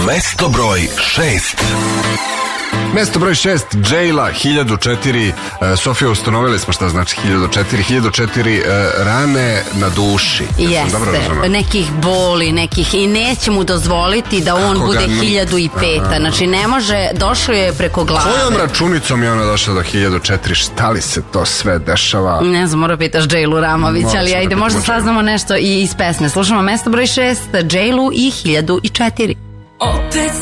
Mesto broj 6. Mesto broj 6, Džejla, 1004. Sofija, ustanovili smo šta znači 1004. 1004 rane na duši. Jeste, nekih boli, nekih, i neće mu dozvoliti da on bude 1005. Znači ne može, došao je preko glave. Kojom računicom je ona došla do 1004? Šta li se to sve dešava? Ne znam, mora pitaš Džejlu Ramović, ali ajde, možda saznamo nešto i iz pesme. Slušamo Mesto broj 6, Džejlu i 1004. Opet